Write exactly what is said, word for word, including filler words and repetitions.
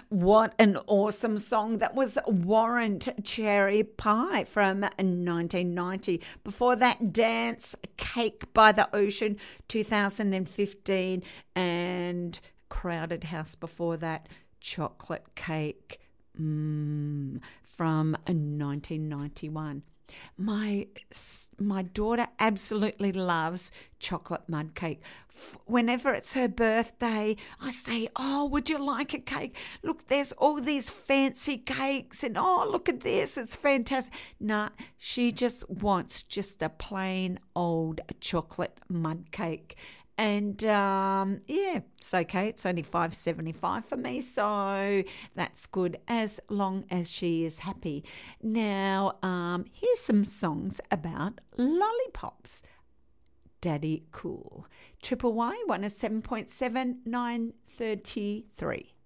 What an awesome song. That was Warrant Cherry Pie from nineteen ninety. Before that, Dance Cake by the Ocean, two thousand fifteen. And Crowded House before that, Chocolate Cake mm, from nineteen ninety-one. My my daughter absolutely loves chocolate mud cake. Whenever it's her birthday, I say, oh, would you like a cake? Look, there's all these fancy cakes and, oh, look at this. It's fantastic. Nah, she just wants just a plain old chocolate mud cake. And, um, yeah, it's okay. It's only five dollars and seventy-five cents for me, so that's good as long as she is happy. Now, um, here's some songs about lollipops. Daddy Cool. Triple Y, one oh seven point seven, nine thirty-three.